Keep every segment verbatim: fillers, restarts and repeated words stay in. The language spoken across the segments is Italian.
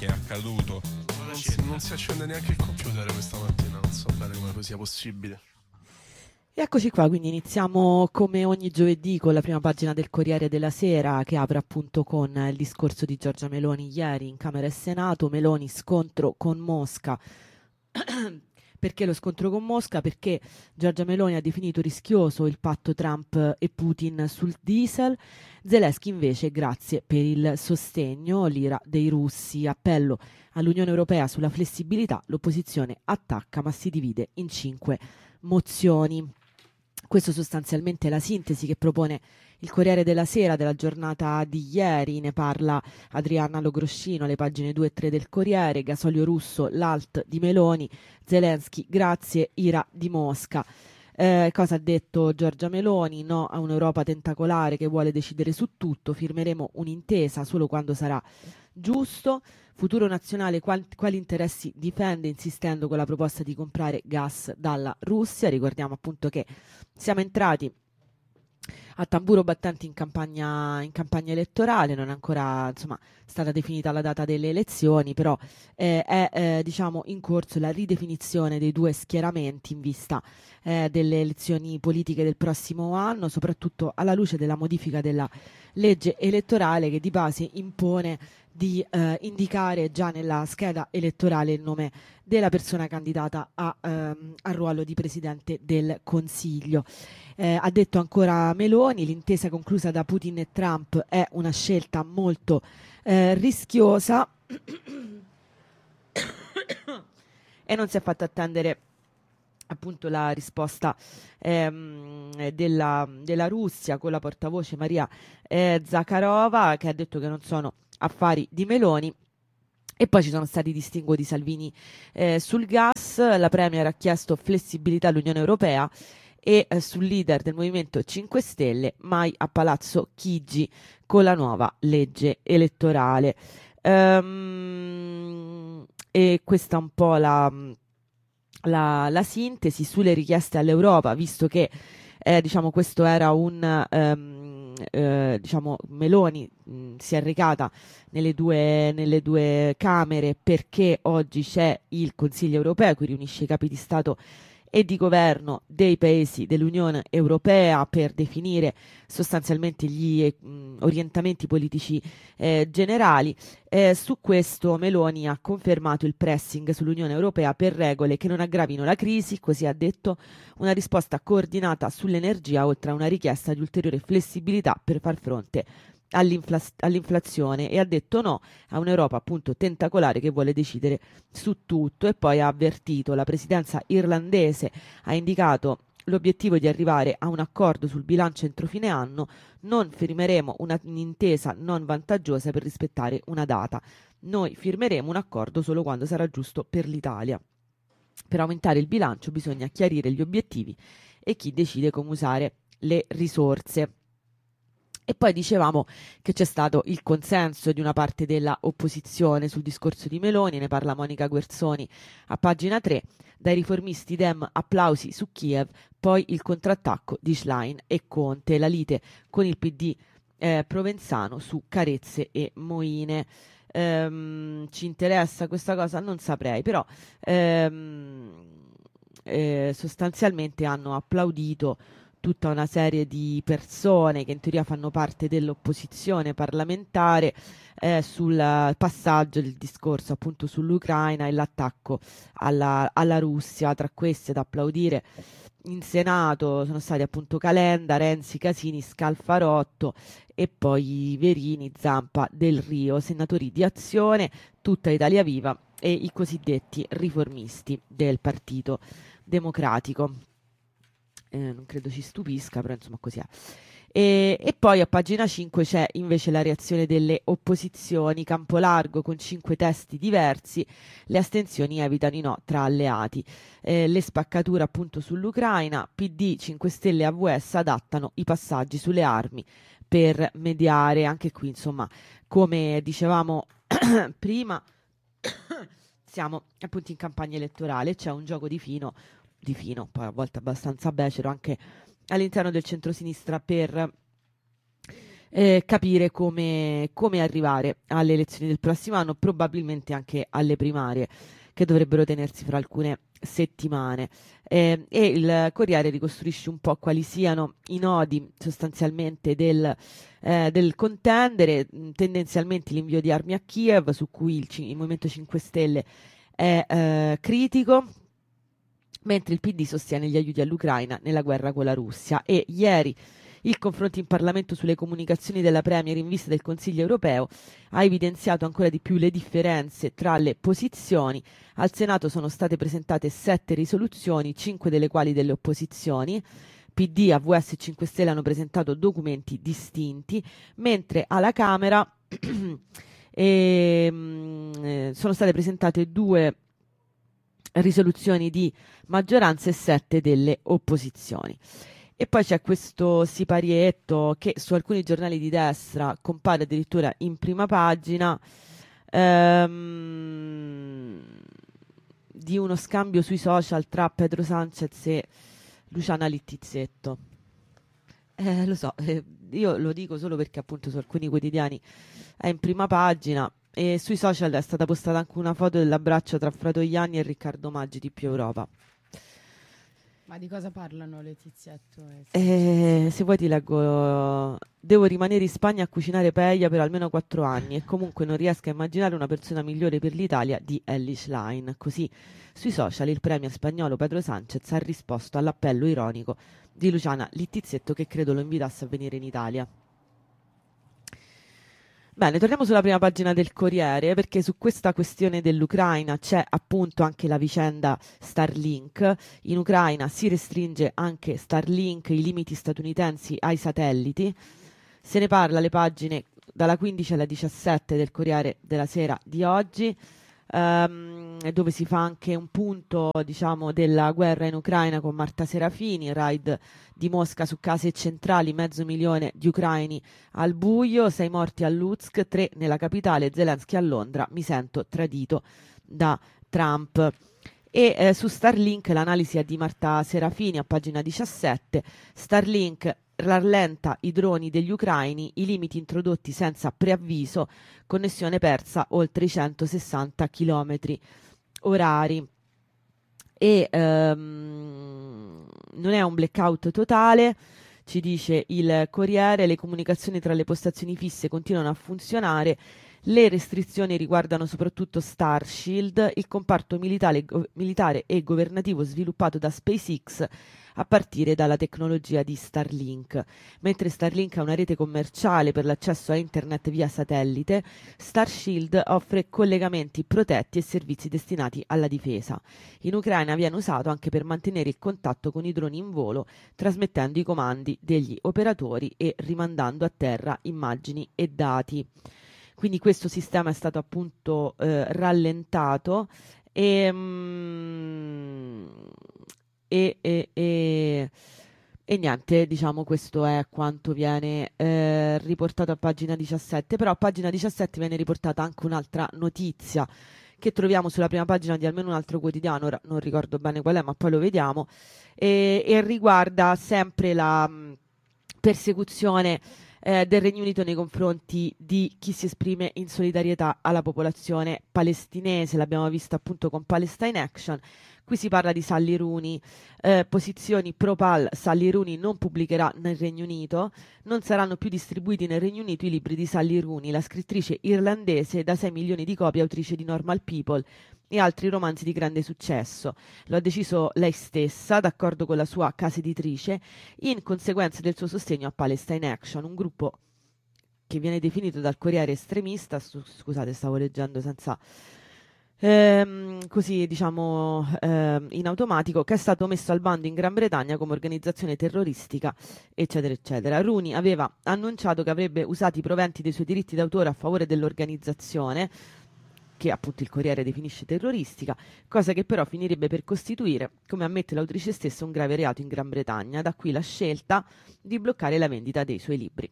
che è accaduto. Non si, non si accende neanche il computer questa mattina, non so bene come sia possibile. E eccoci qua, quindi iniziamo come ogni giovedì con la prima pagina del Corriere della Sera, che apre appunto con il discorso di Giorgia Meloni ieri in Camera e Senato. Meloni, scontro con Mosca. Perché lo scontro con Mosca? Perché Giorgia Meloni ha definito rischioso il patto Trump e Putin sul diesel. Zelensky invece grazie per il sostegno, l'ira dei russi, appello all'Unione Europea sulla flessibilità. L'opposizione attacca ma si divide in cinque mozioni. Questo sostanzialmente è la sintesi che propone il Corriere della Sera della giornata di ieri. Ne parla Adriana Logroscino, le pagine due e tre del Corriere. Gasolio russo, l'alt di Meloni, Zelensky, grazie, ira di Mosca. Eh, cosa ha detto Giorgia Meloni? No a un'Europa tentacolare che vuole decidere su tutto, firmeremo un'intesa solo quando sarà giusto. Futuro nazionale, qual- quali interessi difende insistendo con la proposta di comprare gas dalla Russia. Ricordiamo appunto che siamo entrati a tamburo battenti in campagna, in campagna elettorale, non è ancora insomma, stata definita la data delle elezioni, però eh, è eh, diciamo, in corso la ridefinizione dei due schieramenti in vista eh, delle elezioni politiche del prossimo anno, soprattutto alla luce della modifica della legge elettorale che di base impone di eh, indicare già nella scheda elettorale il nome della persona candidata a, ehm, al ruolo di Presidente del Consiglio. Eh, ha detto ancora Meloni, l'intesa conclusa da Putin e Trump è una scelta molto eh, rischiosa e non si è fatta attendere appunto la risposta ehm, della, della Russia con la portavoce Maria eh, Zakharova, che ha detto che non sono affari di Meloni. E poi ci sono stati distinguo di Salvini eh, sul gas. La Premier ha chiesto flessibilità all'Unione Europea e eh, sul leader del Movimento cinque Stelle, mai a Palazzo Chigi con la nuova legge elettorale. Um, e questa è un po' la, la, la sintesi sulle richieste all'Europa, visto che eh, diciamo questo era un um, eh, diciamo Meloni mh, si è recata nelle due, nelle due camere perché oggi c'è il Consiglio europeo che riunisce i capi di Stato e di governo dei paesi dell'Unione Europea per definire sostanzialmente gli eh, orientamenti politici eh, generali. Eh, su questo Meloni ha confermato il pressing sull'Unione Europea per regole che non aggravino la crisi, così ha detto, una risposta coordinata sull'energia oltre a una richiesta di ulteriore flessibilità per far fronte All'infla- all'inflazione, e ha detto no a un'Europa appunto tentacolare che vuole decidere su tutto. E poi ha avvertito la presidenza irlandese, ha indicato l'obiettivo di arrivare a un accordo sul bilancio entro fine anno, non firmeremo una, un'intesa non vantaggiosa per rispettare una data, noi firmeremo un accordo solo quando sarà giusto per l'Italia. Per aumentare il bilancio bisogna chiarire gli obiettivi e chi decide come usare le risorse. E poi dicevamo che c'è stato il consenso di una parte della opposizione sul discorso di Meloni, ne parla Monica Guerzoni a pagina tre. Dai riformisti Dem applausi su Kiev, poi il contrattacco di Schlein e Conte, la lite con il P D eh, provenzano su Carezze e Moine. Ehm, ci interessa questa cosa? Non saprei, però ehm, eh, sostanzialmente hanno applaudito tutta una serie di persone che in teoria fanno parte dell'opposizione parlamentare eh, sul passaggio del discorso appunto sull'Ucraina e l'attacco alla, alla Russia. Tra queste ad applaudire in Senato sono stati appunto Calenda, Renzi, Casini, Scalfarotto e poi Verini, Zampa, Del Rio, senatori di Azione, tutta Italia Viva e i cosiddetti riformisti del Partito Democratico. Eh, non credo ci stupisca, però insomma così è. E, e poi a pagina cinque c'è invece la reazione delle opposizioni, campo largo con cinque testi diversi, le astensioni evitano i no tra alleati, eh, le spaccature appunto sull'Ucraina, P D, cinque Stelle e A V S adattano i passaggi sulle armi per mediare. Anche qui insomma, come dicevamo prima, siamo appunto in campagna elettorale, c'è un gioco di fino di fino, poi a volte abbastanza becero anche all'interno del centrosinistra per eh, capire come, come arrivare alle elezioni del prossimo anno, probabilmente anche alle primarie, che dovrebbero tenersi fra alcune settimane. Eh, e il Corriere ricostruisce un po' quali siano i nodi sostanzialmente del, eh, del contendere, mh, tendenzialmente l'invio di armi a Kiev, su cui il, il Movimento cinque Stelle è eh, critico, mentre il P D sostiene gli aiuti all'Ucraina nella guerra con la Russia. E ieri il confronto in Parlamento sulle comunicazioni della Premier in vista del Consiglio europeo ha evidenziato ancora di più le differenze tra le posizioni. Al Senato sono state presentate sette risoluzioni, cinque delle quali delle opposizioni. P D, A V S e cinque Stelle hanno presentato documenti distinti, mentre alla Camera e, mh, sono state presentate due risoluzioni di maggioranza e sette delle opposizioni. E poi c'è questo siparietto che su alcuni giornali di destra compare addirittura in prima pagina, ehm, di uno scambio sui social tra Pedro Sanchez e Luciana Littizzetto. Eh, lo so, eh, io lo dico solo perché appunto su alcuni quotidiani è in prima pagina e sui social è stata postata anche una foto dell'abbraccio tra Fratoianni e Riccardo Maggi di Più Europa. Ma di cosa parlano Letizzetto? Eh, se vuoi ti leggo. Devo rimanere in Spagna a cucinare paella per almeno quattro anni e comunque non riesco a immaginare una persona migliore per l'Italia di Elly Schlein. Così sui social il premier spagnolo Pedro Sánchez ha risposto all'appello ironico di Luciana Littizzetto, che credo lo invitasse a venire in Italia. Bene, torniamo sulla prima pagina del Corriere, perché su questa questione dell'Ucraina c'è appunto anche la vicenda Starlink. In Ucraina si restringe anche Starlink, i limiti statunitensi ai satelliti. Se ne parla alle pagine dalla quindici alla diciassette del Corriere della Sera di oggi, ehm, dove si fa anche un punto, diciamo, della guerra in Ucraina con Marta Serafini, raid di Mosca su case centrali, mezzo milione di ucraini al buio, sei morti a Lutsk, tre nella capitale, Zelensky a Londra, mi sento tradito da Trump. E eh, su Starlink l'analisi è di Marta Serafini a pagina diciassette. Starlink rallenta i droni degli ucraini, i limiti introdotti senza preavviso, connessione persa oltre i centosessanta chilometri orari. E ehm, non è un blackout totale, ci dice il Corriere, le comunicazioni tra le postazioni fisse continuano a funzionare, le restrizioni riguardano soprattutto Starshield, il comparto militare, go- militare e governativo sviluppato da SpaceX a partire dalla tecnologia di Starlink. Mentre Starlink ha una rete commerciale per l'accesso a internet via satellite, Starshield offre collegamenti protetti e servizi destinati alla difesa. In Ucraina viene usato anche per mantenere il contatto con i droni in volo, trasmettendo i comandi degli operatori e rimandando a terra immagini e dati. Quindi questo sistema è stato appunto eh, rallentato e, mm, e, e, e, e niente, diciamo questo è quanto viene eh, riportato a pagina diciassette, però a pagina diciassette viene riportata anche un'altra notizia che troviamo sulla prima pagina di almeno un altro quotidiano, ora non ricordo bene qual è, ma poi lo vediamo, e, e riguarda sempre la mh, persecuzione eh, del Regno Unito nei confronti di chi si esprime in solidarietà alla popolazione palestinese. L'abbiamo visto appunto con Palestine Action. Qui si parla di Sally Rooney, eh, posizioni pro-Pal. Sally Rooney non pubblicherà nel Regno Unito, non saranno più distribuiti nel Regno Unito i libri di Sally Rooney, la scrittrice irlandese da sei milioni di copie, autrice di Normal People e altri romanzi di grande successo. Lo ha deciso lei stessa, d'accordo con la sua casa editrice, in conseguenza del suo sostegno a Palestine Action, un gruppo che viene definito dal Corriere estremista. Scusate, stavo leggendo senza... Ehm, così diciamo ehm, in automatico, che è stato messo al bando in Gran Bretagna come organizzazione terroristica, eccetera eccetera. Rooney aveva annunciato che avrebbe usato i proventi dei suoi diritti d'autore a favore dell'organizzazione, che appunto il Corriere definisce terroristica, cosa che però finirebbe per costituire, come ammette l'autrice stessa, un grave reato in Gran Bretagna. Da qui la scelta di bloccare la vendita dei suoi libri.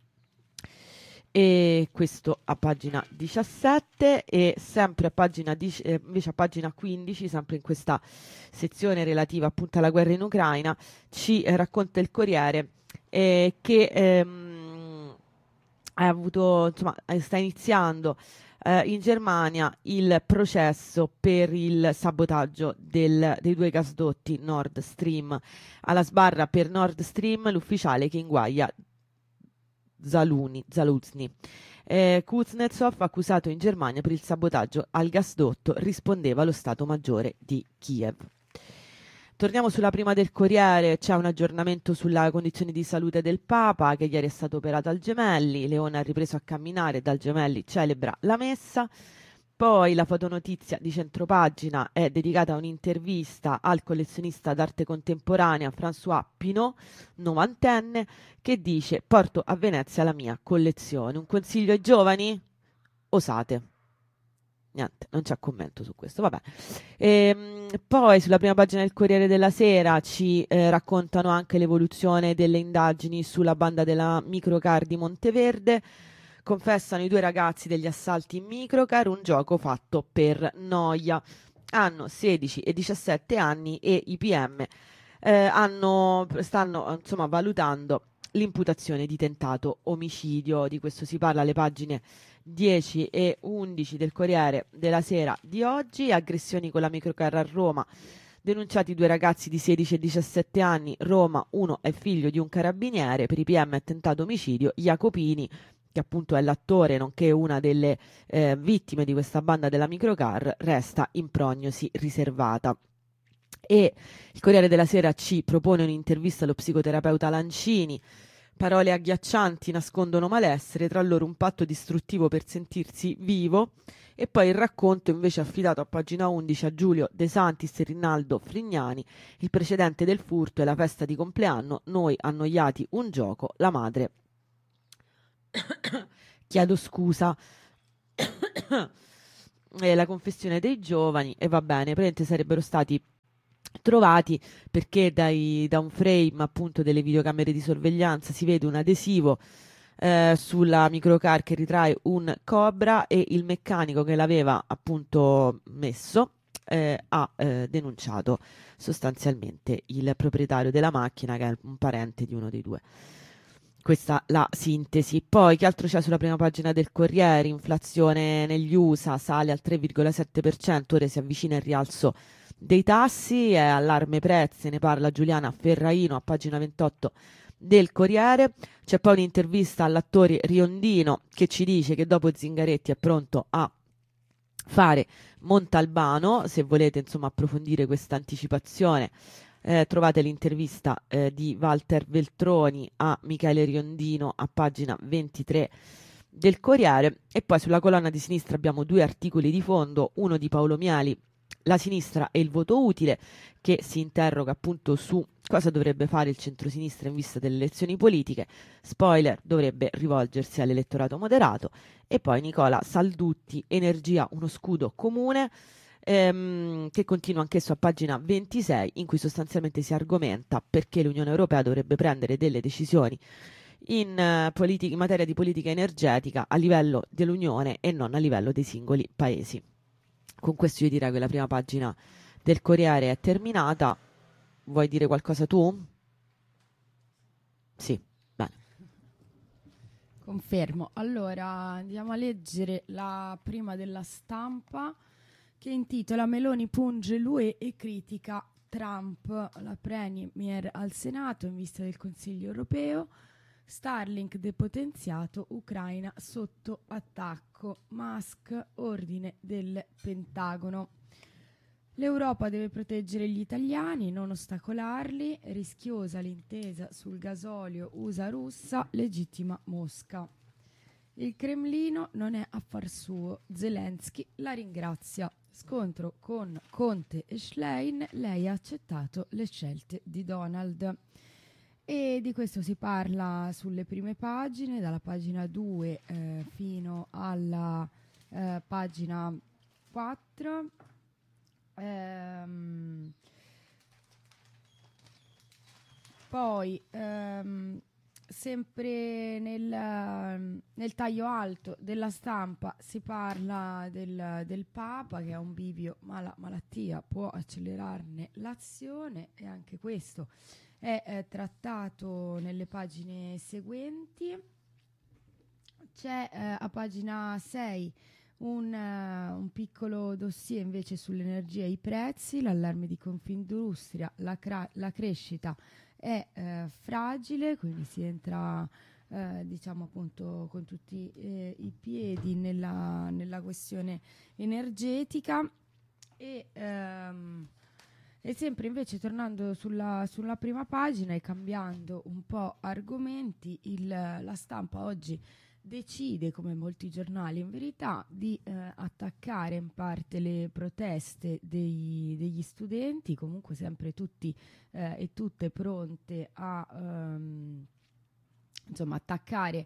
E questo a pagina diciassette, e sempre a pagina dieci, eh, invece a pagina quindici, sempre in questa sezione relativa appunto alla guerra in Ucraina, ci eh, racconta il Corriere eh, che ehm, ha avuto, insomma, eh, sta iniziando eh, in Germania il processo per il sabotaggio del- dei due gasdotti Nord Stream. Alla sbarra per Nord Stream l'ufficiale che inguaglia Zaluni, Zaluzny. Eh, Kuznetsov, accusato in Germania per il sabotaggio al gasdotto, rispondeva allo Stato Maggiore di Kiev. Torniamo sulla prima del Corriere, c'è un aggiornamento sulla condizione di salute del Papa, che ieri è stato operato al Gemelli. Leone ha ripreso a camminare e dal Gemelli celebra la messa. Poi la fotonotizia di centropagina è dedicata a un'intervista al collezionista d'arte contemporanea François Pinault, novantenne, che dice: porto a Venezia la mia collezione. Un consiglio ai giovani? Osate. Niente, non c'è commento su questo, vabbè. Ehm, poi sulla prima pagina del Corriere della Sera ci eh, raccontano anche l'evoluzione delle indagini sulla banda della microcar di Monteverde. Confessano i due ragazzi degli assalti in microcar, un gioco fatto per noia. Hanno sedici e diciassette anni e i P M eh, hanno, stanno insomma valutando l'imputazione di tentato omicidio. Di questo si parla alle pagine dieci e undici del Corriere della Sera di oggi. Aggressioni con la microcar a Roma, denunciati due ragazzi di sedici e diciassette anni, Roma, uno è figlio di un carabiniere, per i P M è tentato omicidio. Jacopini, che appunto è l'attore nonché una delle eh, vittime di questa banda della microcar, resta in prognosi riservata. E il Corriere della Sera ci propone un'intervista allo psicoterapeuta Lancini. Parole agghiaccianti nascondono malessere, tra loro un patto distruttivo per sentirsi vivo. E poi il racconto invece affidato a pagina undici a Giulio De Santis e Rinaldo Frignani. Il precedente del furto è la festa di compleanno, noi annoiati un gioco, la madre chiedo scusa e la confessione dei giovani. E va bene, praticamente sarebbero stati trovati perché dai, da un frame appunto delle videocamere di sorveglianza si vede un adesivo eh, sulla microcar che ritrae un cobra, e il meccanico che l'aveva appunto messo eh, ha eh, denunciato sostanzialmente il proprietario della macchina, che è un parente di uno dei due. Questa la sintesi. Poi che altro c'è sulla prima pagina del Corriere? Inflazione negli U S A sale al tre virgola sette per cento, ora si avvicina il rialzo dei tassi, è allarme prezzi, ne parla Giuliana Ferraino a pagina ventotto del Corriere. C'è poi un'intervista all'attore Riondino che ci dice che dopo Zingaretti è pronto a fare Montalbano. Se volete insomma approfondire questa anticipazione, eh, trovate l'intervista eh, di Walter Veltroni a Michele Riondino a pagina ventitré del Corriere. E poi sulla colonna di sinistra abbiamo due articoli di fondo, uno di Paolo Miali, La sinistra e il voto utile, che si interroga appunto su cosa dovrebbe fare il centrosinistra in vista delle elezioni politiche. Spoiler, dovrebbe rivolgersi all'elettorato moderato. E poi Nicola Saldutti, Energia, uno scudo comune, ehm, che continua anch'esso a pagina ventisei, in cui sostanzialmente si argomenta perché l'Unione Europea dovrebbe prendere delle decisioni in, uh, politica, in materia di politica energetica a livello dell'Unione e non a livello dei singoli paesi. Con questo io direi che la prima pagina del Corriere è terminata. Vuoi dire qualcosa tu? Sì, bene. Confermo. Allora, andiamo a leggere la prima della Stampa, che intitola Meloni punge l'U E e critica Trump, la premier al Senato in vista del Consiglio europeo. Starlink depotenziato, Ucraina sotto attacco, Musk, ordine del Pentagono. L'Europa deve proteggere gli italiani, non ostacolarli, rischiosa l'intesa sul gasolio U S A-russa, legittima Mosca. Il Cremlino non è affar suo, Zelensky la ringrazia. Scontro con Conte e Schlein, lei ha accettato le scelte di Donald. E di questo si parla sulle prime pagine, dalla pagina due eh, fino alla eh, pagina quattro. Ehm, poi ehm, sempre nel, nel taglio alto della Stampa si parla del, del Papa, che ha un bivio, ma la malattia può accelerarne l'azione, e anche questo è eh, trattato nelle pagine seguenti. C'è eh, a pagina sei un, uh, un piccolo dossier invece sull'energia e i prezzi, l'allarme di Confindustria, la, cra- la crescita è eh, fragile, quindi si entra eh, diciamo appunto con tutti eh, i piedi nella, nella questione energetica e, ehm, e sempre invece tornando sulla, sulla prima pagina e cambiando un po' argomenti, il, la Stampa oggi decide, come molti giornali in verità, di eh, attaccare in parte le proteste dei, degli studenti, comunque sempre tutti eh, e tutte pronte a ehm, insomma attaccare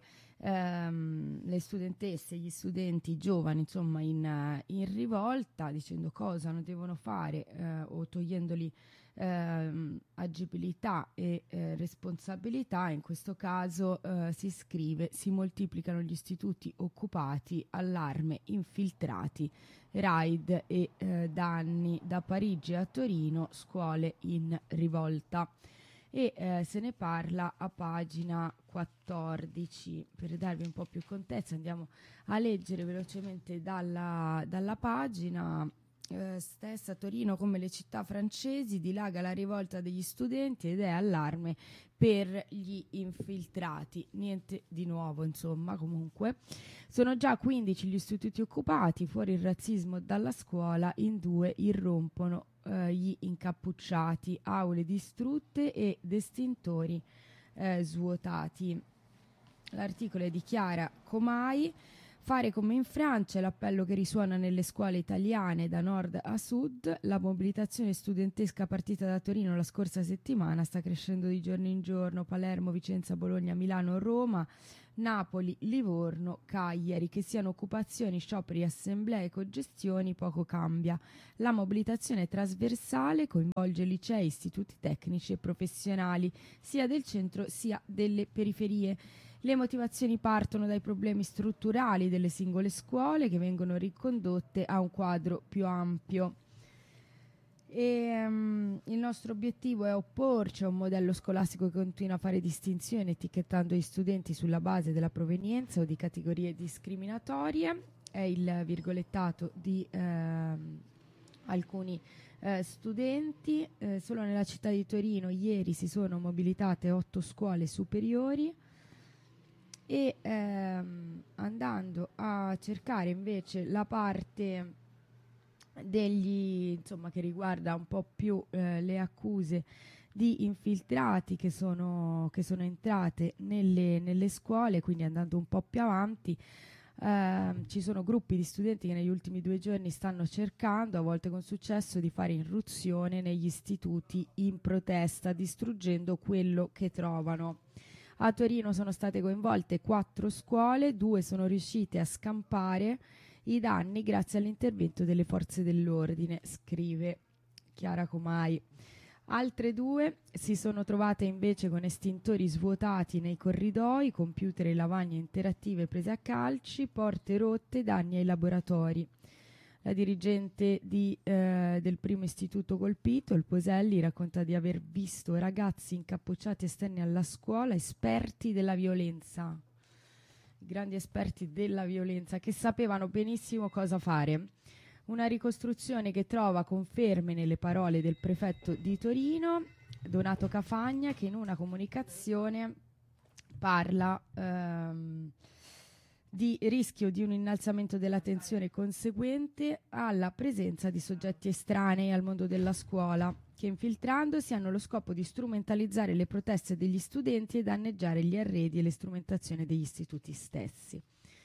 ehm, le studentesse, gli studenti, i giovani insomma in, in rivolta, dicendo cosa non devono fare eh, o togliendoli ehm, agibilità e eh, responsabilità. In questo caso eh, si scrive: si moltiplicano gli istituti occupati, allarme, infiltrati, raid e eh, danni da Parigi a Torino, scuole in rivolta. E eh, se ne parla a pagina quattordici. Per darvi un po' più contezza andiamo a leggere velocemente dalla, dalla pagina eh, stessa. Torino, come le città francesi, dilaga la rivolta degli studenti ed è allarme per gli infiltrati. Niente di nuovo, insomma. Comunque sono già quindici gli istituti occupati, fuori il razzismo dalla scuola, in due irrompono Uh, gli incappucciati, aule distrutte e destintori uh, svuotati. L'articolo è di Chiara Comai. Fare come in Francia è l'appello che risuona nelle scuole italiane da nord a sud. La mobilitazione studentesca partita da Torino la scorsa settimana sta crescendo di giorno in giorno. Palermo, Vicenza, Bologna, Milano, Roma, Napoli, Livorno, Cagliari. Che siano occupazioni, scioperi, assemblee, congestioni, poco cambia. La mobilitazione è trasversale, coinvolge licei, istituti tecnici e professionali, sia del centro sia delle periferie. Le motivazioni partono dai problemi strutturali delle singole scuole, che vengono ricondotte a un quadro più ampio. E, um, il nostro obiettivo è opporci a un modello scolastico che continua a fare distinzioni etichettando gli studenti sulla base della provenienza o di categorie discriminatorie. È il virgolettato di ehm, alcuni eh, studenti. Eh, solo nella città di Torino ieri si sono mobilitate otto scuole superiori. E ehm, andando a cercare invece la parte degli insomma che riguarda un po' più eh, le accuse di infiltrati che sono, che sono entrate nelle, nelle scuole, quindi andando un po' più avanti, ehm, ci sono gruppi di studenti che negli ultimi due giorni stanno cercando, a volte con successo, di fare irruzione negli istituti in protesta, distruggendo quello che trovano. A Torino sono state coinvolte quattro scuole, due sono riuscite a scampare i danni grazie all'intervento delle forze dell'ordine, scrive Chiara Comai. Altre due si sono trovate invece con estintori svuotati nei corridoi, computer e lavagne interattive prese a calci, porte rotte, danni ai laboratori. La dirigente di, eh, del primo istituto colpito, il Poselli, racconta di aver visto ragazzi incappucciati esterni alla scuola, esperti della violenza, grandi esperti della violenza, che sapevano benissimo cosa fare. Una ricostruzione che trova conferme nelle parole del prefetto di Torino, Donato Cafagna, che in una comunicazione parla ehm, di rischio di un innalzamento della tensione conseguente alla presenza di soggetti estranei al mondo della scuola, che infiltrandosi hanno lo scopo di strumentalizzare le proteste degli studenti e danneggiare gli arredi e le strumentazioni degli istituti stessi.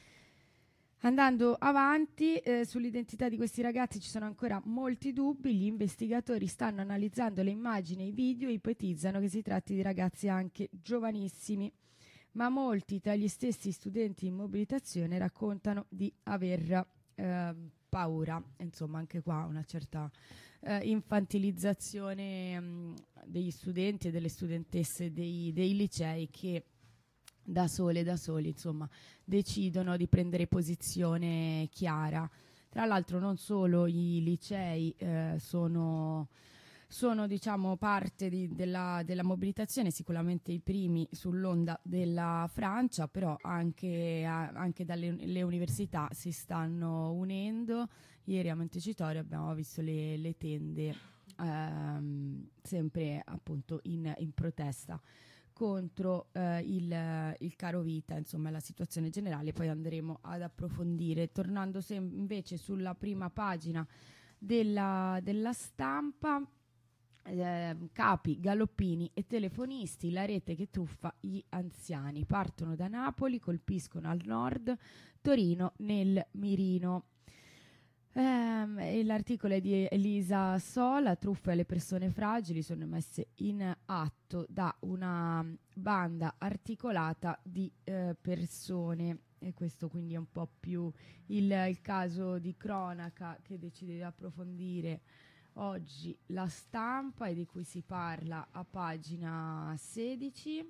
Andando avanti, eh, sull'identità di questi ragazzi ci sono ancora molti dubbi. Gli investigatori stanno analizzando le immagini e i video e ipotizzano che si tratti di ragazzi anche giovanissimi, ma molti tra gli stessi studenti in mobilitazione raccontano di aver eh, paura. Insomma, anche qua una certa eh, infantilizzazione mh, degli studenti e delle studentesse dei, dei licei, che da sole, da soli, insomma, decidono di prendere posizione chiara. Tra l'altro non solo i licei eh, sono, sono, diciamo, parte di, della, della mobilitazione, sicuramente i primi sull'onda della Francia, però anche, a, anche dalle le università si stanno unendo. Ieri a Montecitorio abbiamo visto le, le tende ehm, sempre appunto in, in protesta contro eh, il, il caro vita, insomma la situazione generale. Poi andremo ad approfondire, tornando sem- invece sulla prima pagina della, della Stampa. Eh, capi, galoppini e telefonisti, la rete che truffa gli anziani, partono da Napoli, colpiscono al nord, Torino nel mirino. Eh, l'articolo è di Elisa Sola, truffe alle persone fragili sono messe in atto da una banda articolata di eh, persone, e questo quindi è un po' più il, il caso di cronaca che decide di approfondire oggi la Stampa e di cui si parla a pagina sedici.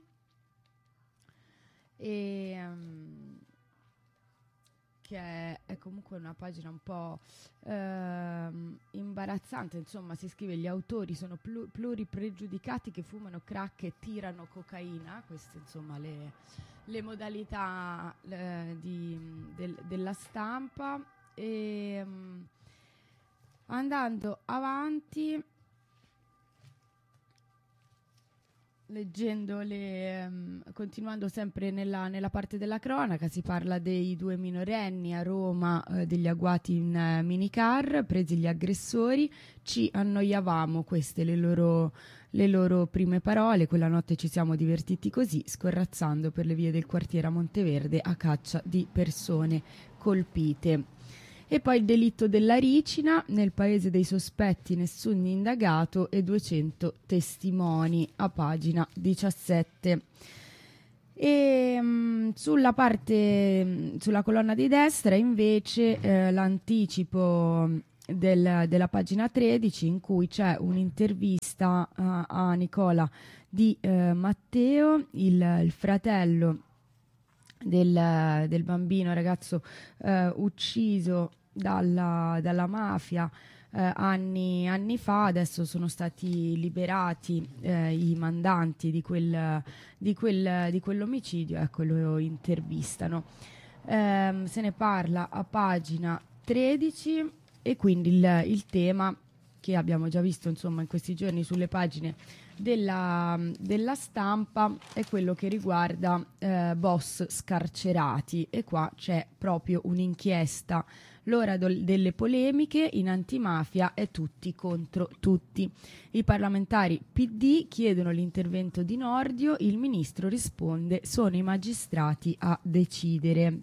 E um, che è, è comunque una pagina un po' ehm, imbarazzante, insomma si scrive: gli autori sono plu- pluripregiudicati che fumano crack e tirano cocaina. Queste insomma le, le modalità eh, di, del, della Stampa. E um, andando avanti, leggendo le, um, continuando sempre nella, nella parte della cronaca, si parla dei due minorenni a Roma, eh, degli agguati in uh, minicar, presi gli aggressori, ci annoiavamo, queste le loro, le loro prime parole, quella notte ci siamo divertiti così, scorrazzando per le vie del quartiere a Monteverde a caccia di persone colpite. E poi il delitto della ricina, nel paese dei sospetti nessun indagato e duecento testimoni, a pagina diciassette. E mh, sulla parte, mh, sulla colonna di destra invece eh, l'anticipo del, della pagina tredici, in cui c'è un'intervista a, a Nicola Di eh, Matteo, il, il fratello del, del bambino ragazzo eh, ucciso dalla, dalla mafia eh, anni, anni fa. Adesso sono stati liberati eh, i mandanti di, quel, di, quel, di quell'omicidio, ecco, lo intervistano. Eh, se ne parla a pagina tredici, e quindi il, il tema che abbiamo già visto insomma in questi giorni sulle pagine della, della Stampa è quello che riguarda eh, boss scarcerati, e qua c'è proprio un'inchiesta. L'ora do- delle polemiche in antimafia è tutti contro tutti. I parlamentari P D chiedono l'intervento di Nordio, il ministro risponde: sono i magistrati a decidere.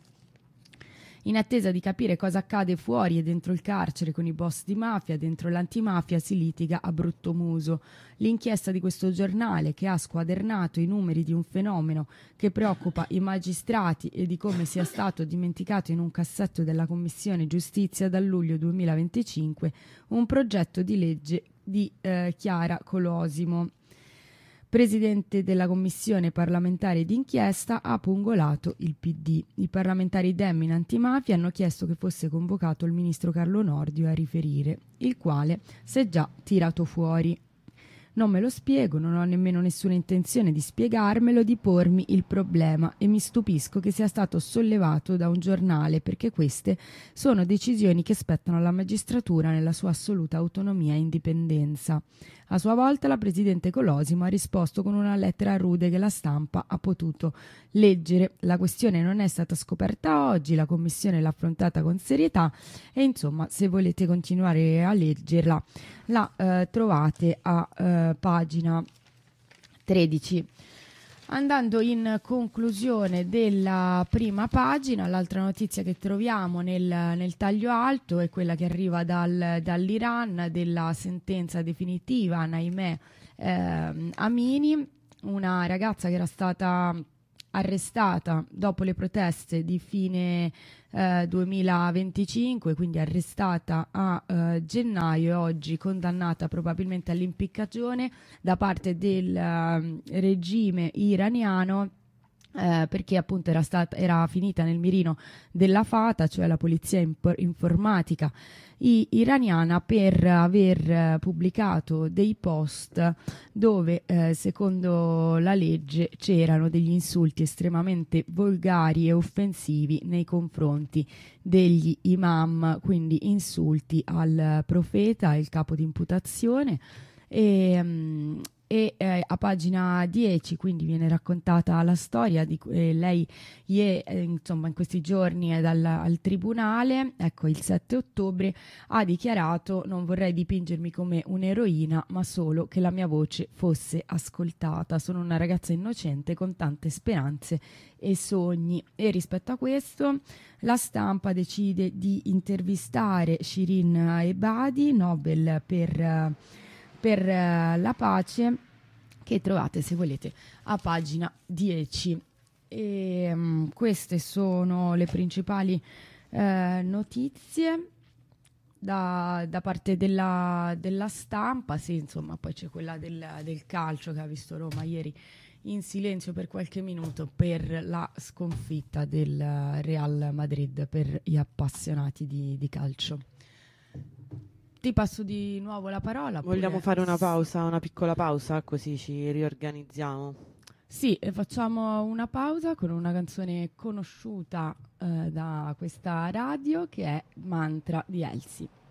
In attesa di capire cosa accade fuori e dentro il carcere con i boss di mafia, dentro l'antimafia si litiga a brutto muso. L'inchiesta di questo giornale, che ha squadernato i numeri di un fenomeno che preoccupa i magistrati e di come sia stato dimenticato in un cassetto della Commissione Giustizia dal luglio duemilaventicinque un progetto di legge di eh, Chiara Colosimo, presidente della commissione parlamentare d'inchiesta, ha pungolato il P D. I parlamentari Dem in antimafia hanno chiesto che fosse convocato il ministro Carlo Nordio a riferire, il quale si è già tirato fuori. Non me lo spiego, non ho nemmeno nessuna intenzione di spiegarmelo, di pormi il problema, e mi stupisco che sia stato sollevato da un giornale, perché queste sono decisioni che spettano alla magistratura nella sua assoluta autonomia e indipendenza. A sua volta la presidente Colosimo ha risposto con una lettera rude che la Stampa ha potuto leggere. La questione non è stata scoperta oggi, la commissione l'ha affrontata con serietà e insomma, se volete continuare a leggerla la eh, trovate a eh, pagina tredici. Andando in conclusione della prima pagina, l'altra notizia che troviamo nel, nel taglio alto è quella che arriva dal, dall'Iran, della sentenza definitiva, ahimè, eh, Amini, una ragazza che era stata arrestata dopo le proteste di fine eh, duemilaventicinque, quindi arrestata a eh, gennaio, e oggi condannata probabilmente all'impiccagione da parte del eh, regime iraniano Eh, perché appunto era, stata, era finita nel mirino della Fata, cioè la polizia imp- informatica i- iraniana, per aver eh, pubblicato dei post dove eh, secondo la legge c'erano degli insulti estremamente volgari e offensivi nei confronti degli imam, quindi insulti al profeta, il capo di imputazione. E, mm, e eh, a pagina dieci quindi viene raccontata la storia di eh, lei ie, eh, insomma in questi giorni è dal, al tribunale, ecco, il sette ottobre ha dichiarato: non vorrei dipingermi come un'eroina, ma solo che la mia voce fosse ascoltata, sono una ragazza innocente con tante speranze e sogni. E rispetto a questo la Stampa decide di intervistare Shirin Ebadi, Nobel per eh, per uh, la pace, che trovate, se volete, a pagina dieci. E, um, queste sono le principali uh, notizie da, da parte della, della Stampa. Sì, insomma, poi c'è quella del, del calcio, che ha visto Roma ieri in silenzio per qualche minuto per la sconfitta del Real Madrid, per gli appassionati di, di calcio. Ti passo di nuovo la parola. Vogliamo pure... fare una pausa, una piccola pausa, così ci riorganizziamo? Sì, facciamo una pausa con una canzone conosciuta eh, da questa radio, che è Mantra di Elsie.